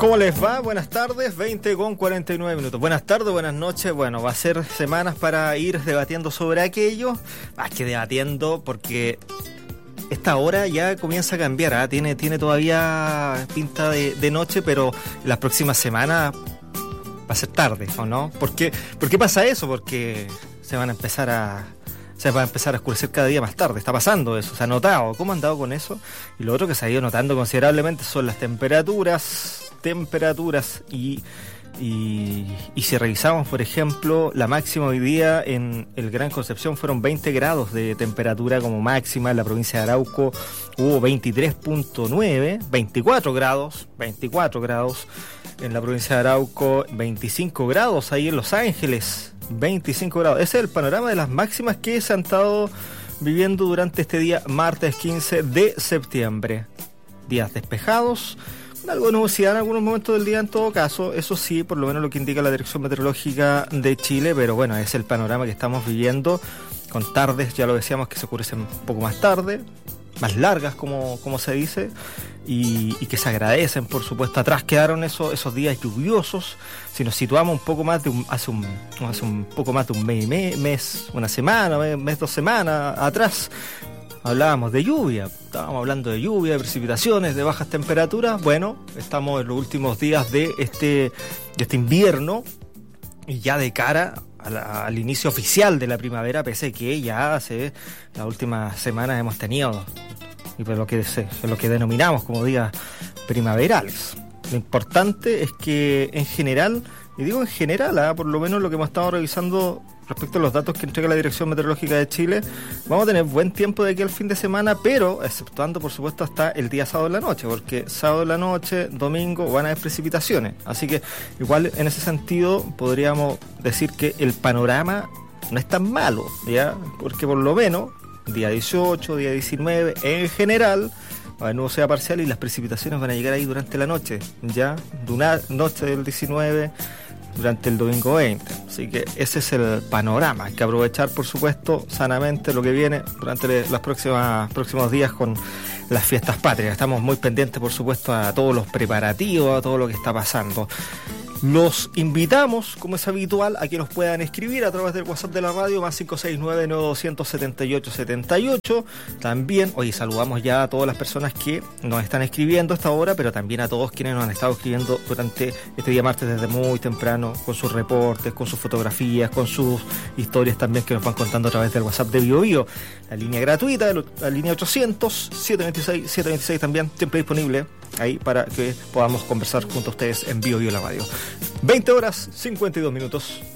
¿Cómo les va? Buenas tardes, 20:49. Buenas tardes, buenas noches. Bueno, va a ser semanas para ir debatiendo sobre aquello. Más que debatiendo, porque esta hora ya comienza a cambiar, ¿eh? Tiene todavía pinta de noche, pero las próximas semanas va a ser tarde, ¿o no? ¿Por qué pasa eso? Porque se va a empezar a oscurecer cada día más tarde. Está pasando eso, se ha notado. ¿Cómo han dado con eso? Y lo otro que se ha ido notando considerablemente son las temperaturas y si revisamos, por ejemplo, la máxima hoy día en el Gran Concepción fueron 20 grados de temperatura como máxima. En la provincia de Arauco hubo 23.9, 24 grados en la provincia de Arauco, 25 grados ahí en Los Ángeles, 25 grados. Ese es el panorama de las máximas que se han estado viviendo durante este día martes 15 de septiembre. Días despejados, algo de nubosidad en algunos momentos del día en todo caso, eso sí, por lo menos lo que indica la Dirección Meteorológica de Chile, pero bueno, es el panorama que estamos viviendo, con tardes, ya lo decíamos, que se oscurecen un poco más tarde, más largas como se dice, y que se agradecen, por supuesto. Atrás quedaron esos días lluviosos. Si nos situamos un poco más hace un poco más de un mes, una semana, mes, 2 semanas atrás, hablábamos de lluvia, estábamos hablando de lluvia, de precipitaciones, de bajas temperaturas. Bueno, estamos en los últimos días de este invierno y ya de cara al inicio oficial de la primavera, pese que ya hace las últimas semanas hemos tenido y por lo que denominamos como días primaverales. Lo importante es que en general, y digo en general, por lo menos lo que hemos estado revisando respecto a los datos que entrega la Dirección Meteorológica de Chile, vamos a tener buen tiempo de aquí al fin de semana, pero exceptuando por supuesto hasta el día sábado en la noche, porque sábado en la noche, domingo van a haber precipitaciones, así que igual en ese sentido podríamos decir que el panorama no es tan malo, ¿ya? Porque por lo menos día 18, día 19, en general va a haber nubosidad parcial y las precipitaciones van a llegar ahí durante la noche, ya, de una noche del 19 durante el domingo 20, así que ese es el panorama. Hay que aprovechar, por supuesto, sanamente lo que viene durante los próximos días con las fiestas patrias. Estamos muy pendientes, por supuesto, a todos los preparativos, a todo lo que está pasando. Los invitamos, como es habitual, a que nos puedan escribir a través del WhatsApp de la radio, más 569-9278-78. También, hoy saludamos ya a todas las personas que nos están escribiendo a esta hora, pero también a todos quienes nos han estado escribiendo durante este día martes desde muy temprano, con sus reportes, con sus fotografías, con sus historias también que nos van contando a través del WhatsApp de BioBio. La línea gratuita, la línea 800-726-726 también, siempre disponible ahí para que podamos conversar junto a ustedes en BioBio la radio. 20:52.